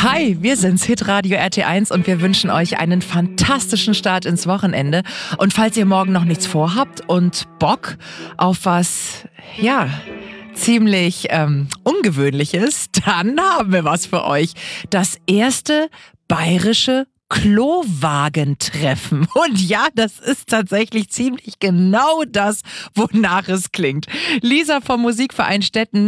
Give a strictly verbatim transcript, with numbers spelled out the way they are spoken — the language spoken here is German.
Hi, wir sind's, Hitradio R T eins, und wir wünschen euch einen fantastischen Start ins Wochenende. Und falls ihr morgen noch nichts vorhabt und Bock auf was, ja, ziemlich ähm, Ungewöhnliches, dann haben wir was für euch. Das erste bayerische Klowagentreffen. Und ja, das ist tatsächlich ziemlich genau das, wonach es klingt. Lisa vom Musikverein Stetten